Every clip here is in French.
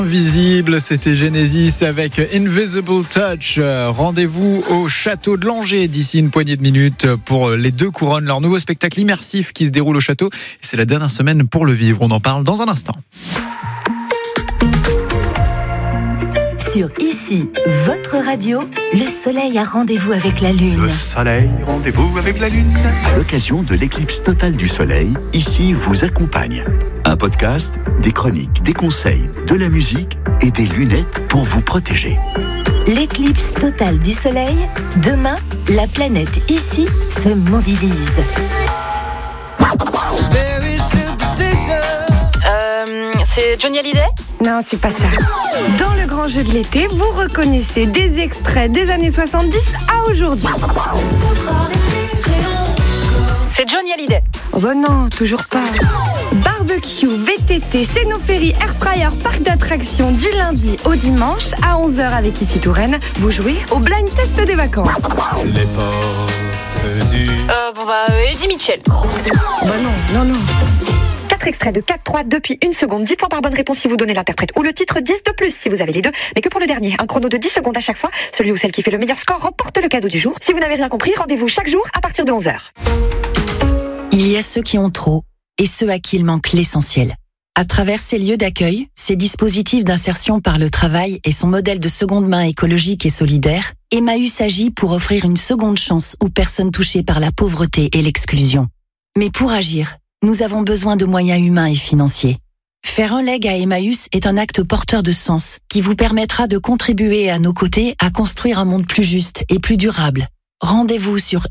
Visible, c'était Genesis avec Invisible Touch. Rendez-vous au château de Langeais d'ici une poignée de minutes pour les Deux Couronnes, leur nouveau spectacle immersif qui se déroule au château. Et c'est la dernière semaine pour le vivre. On en parle dans un instant. Sur Ici, votre radio, le soleil a rendez-vous avec la lune. Le soleil, rendez-vous avec la lune. À l'occasion de l'éclipse totale du soleil, Ici vous accompagne. Un podcast, des chroniques, des conseils, de la musique et des lunettes pour vous protéger. L'éclipse totale du soleil, demain, la planète Ici se mobilise. C'est Johnny Hallyday ? Non, c'est pas ça. Dans le grand jeu de l'été, vous reconnaissez des extraits des années 70 à aujourd'hui. C'est Johnny Hallyday. Oh bah non, toujours pas. Barbecue, VTT, Cénophérie, Airfryer, parc d'attractions du lundi au dimanche à 11h avec Ici Touraine. Vous jouez au blind test des vacances. Les portes du... Eddie Mitchell. Oh bah non. 4 extraits de 4-3 depuis 1 seconde. 10 points par bonne réponse si vous donnez l'interprète ou le titre, 10 de plus si vous avez les deux, mais que pour le dernier. Un chrono de 10 secondes à chaque fois. Celui ou celle qui fait le meilleur score remporte le cadeau du jour. Si vous n'avez rien compris, rendez-vous chaque jour à partir de 11h. Il y a ceux qui ont trop et ceux à qui il manque l'essentiel. À travers ces lieux d'accueil, ces dispositifs d'insertion par le travail et son modèle de seconde main écologique et solidaire, Emmaüs agit pour offrir une seconde chance aux personnes touchées par la pauvreté et l'exclusion. Mais pour agir, nous avons besoin de moyens humains et financiers. Faire un leg à Emmaüs est un acte porteur de sens qui vous permettra de contribuer à nos côtés à construire un monde plus juste et plus durable. Rendez-vous sur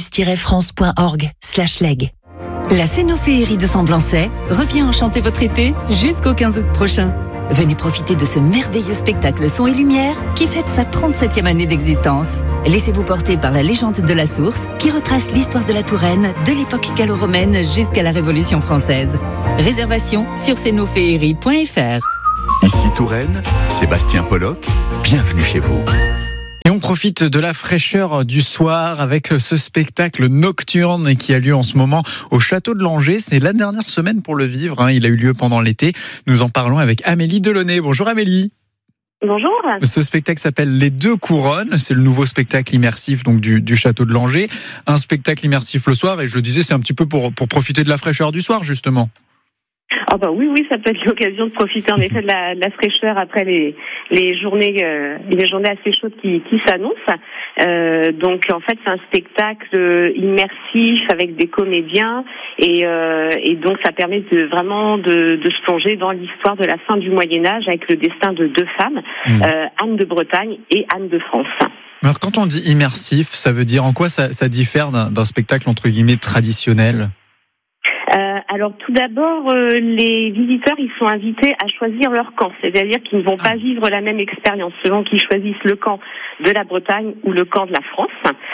emmaüs-france.org/leg. La Cénophérie de Semblançay revient enchanter votre été jusqu'au 15 août prochain. Venez profiter de ce merveilleux spectacle son et lumière qui fête sa 37e année d'existence. Laissez-vous porter par la légende de la source qui retrace l'histoire de la Touraine de l'époque gallo-romaine jusqu'à la Révolution française. Réservation sur cénophérie.fr. Ici Touraine, Sébastien Pollock, bienvenue chez vous. Et on profite de la fraîcheur du soir avec ce spectacle nocturne qui a lieu en ce moment au château de Langeais. C'est la dernière semaine pour le vivre. Il a eu lieu pendant l'été. Nous en parlons avec Amélie Delaunay. Bonjour Amélie. Bonjour. Ce spectacle s'appelle Les Deux Couronnes. C'est le nouveau spectacle immersif donc du château de Langeais. Un spectacle immersif le soir. Et je le disais, c'est un petit peu pour profiter de la fraîcheur du soir justement. Ah bah oui, ça peut être l'occasion de profiter en effet de la fraîcheur après les journées assez chaudes qui s'annoncent. Donc en fait c'est un spectacle immersif avec des comédiens et donc ça permet de se plonger dans l'histoire de la fin du Moyen-Âge avec le destin de deux femmes, Anne de Bretagne et Anne de France. Alors quand on dit immersif, ça veut dire en quoi ça diffère d'un spectacle entre guillemets traditionnel ? Alors tout d'abord, les visiteurs ils sont invités à choisir leur camp, c'est-à-dire qu'ils ne vont pas vivre la même expérience selon qu'ils choisissent le camp de la Bretagne ou le camp de la France.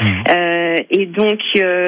Et donc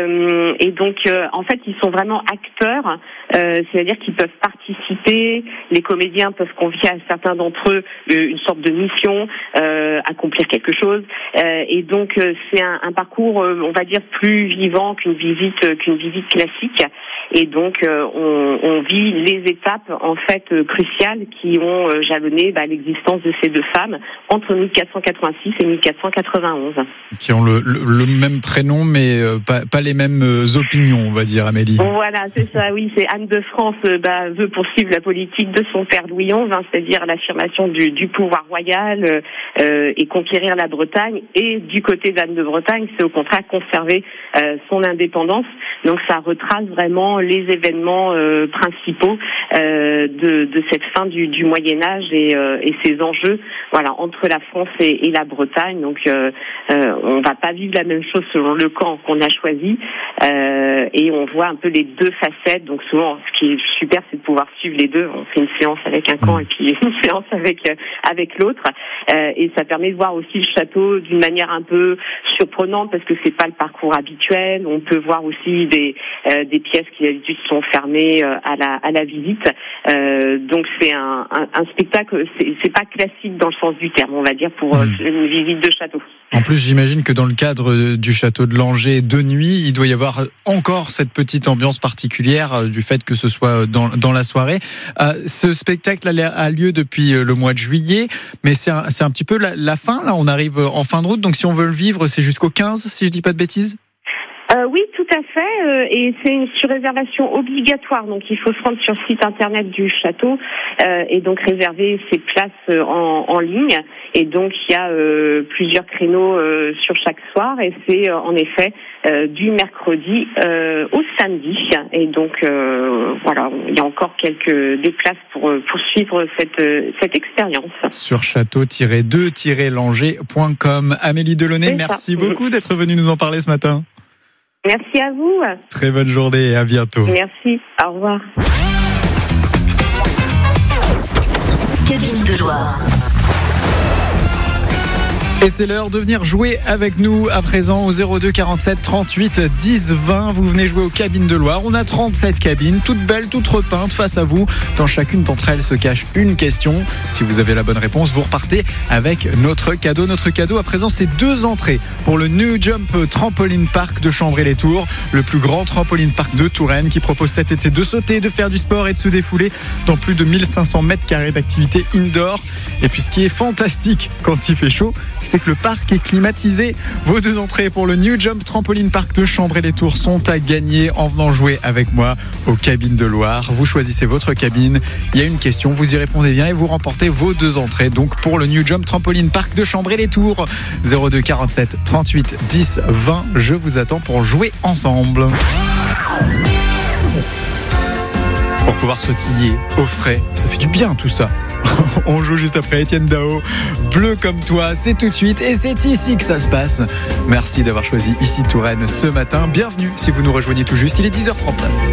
en fait ils sont vraiment acteurs, c'est-à-dire qu'ils peuvent participer, les comédiens peuvent confier à certains d'entre eux une sorte de mission, accomplir quelque chose, et donc c'est un parcours on va dire plus vivant qu'une visite classique. Et donc on vit les étapes en fait cruciales qui ont jalonné l'existence de ces deux femmes entre 1486 et 1491. Qui ont le même prénom mais pas les mêmes opinions, on va dire, Amélie. Voilà, c'est ça, oui. C'est Anne de France veut poursuivre la politique de son père Louis XI, c'est-à-dire l'affirmation du pouvoir royal et conquérir la Bretagne. Et du côté d'Anne de Bretagne, c'est au contraire conserver son indépendance. Donc ça retrace vraiment les événements principaux de cette fin du Moyen-Âge et ses enjeux, voilà, entre la France et la Bretagne. Donc on va pas vivre la même chose selon le camp qu'on a choisi, et on voit un peu les deux facettes. Donc souvent, ce qui est super, c'est de pouvoir suivre les deux. On fait une séance avec un camp et puis une séance avec l'autre, et ça permet de voir aussi le château d'une manière un peu surprenante parce que c'est pas le parcours habituel. On peut voir aussi des pièces qui qui d'habitude sont fermés à la visite. Donc c'est un spectacle, c'est pas classique dans le sens du terme, on va dire, pour une visite de château. En plus, j'imagine que dans le cadre du château de Langeais de nuit, il doit y avoir encore cette petite ambiance particulière du fait que ce soit dans la soirée. Ce spectacle a lieu depuis le mois de juillet, mais c'est un petit peu la fin. Là, on arrive en fin de route, donc si on veut le vivre, c'est jusqu'au 15, si je dis pas de bêtises. Oui, tout à fait, et c'est une surréservation obligatoire, donc il faut se rendre sur le site internet du château et donc réserver ses places en ligne, et donc il y a plusieurs créneaux sur chaque soir, et c'est en effet du mercredi au samedi, et donc voilà, il y a encore des places pour poursuivre cette expérience. Sur château-2-langer.com. Amélie Delaunay, merci beaucoup d'être venue nous en parler ce matin. Merci à vous. Très bonne journée et à bientôt. Merci, au revoir. Cabine de Loire. Et c'est l'heure de venir jouer avec nous à présent au 02 47 38 10 20. Vous venez jouer aux cabines de Loire. On a 37 cabines, toutes belles, toutes repeintes face à vous. Dans chacune d'entre elles se cache une question. Si vous avez la bonne réponse, vous repartez avec notre cadeau. Notre cadeau à présent, c'est 2 entrées pour le New Jump Trampoline Park de Chambray-les-Tours, le plus grand trampoline park de Touraine, qui propose cet été de sauter, de faire du sport et de se défouler dans plus de 1500 mètres carrés d'activité indoor. Et puis ce qui est fantastique quand il fait chaud, c'est que le parc est climatisé. Vos 2 entrées pour le New Jump Trampoline Park de Chambray-les-Tours sont à gagner en venant jouer avec moi aux cabines de Loire. Vous choisissez votre cabine, il y a une question, vous y répondez bien et vous remportez vos 2 entrées donc pour le New Jump Trampoline Park de Chambray-les-Tours. 02 47 38 10 20. Je vous attends pour jouer ensemble. Pour pouvoir sautiller au frais, ça fait du bien tout ça. On joue juste après Étienne Dao, Bleu comme toi, c'est tout de suite et c'est ici que ça se passe. Merci d'avoir choisi Ici Touraine ce matin. Bienvenue si vous nous rejoignez tout juste, il est 10h39.